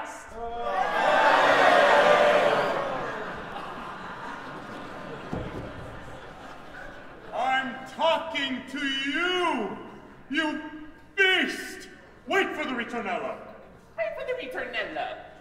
Christ. I'm talking to you, you beast! Wait for the ritornello. Wait for the ritornello.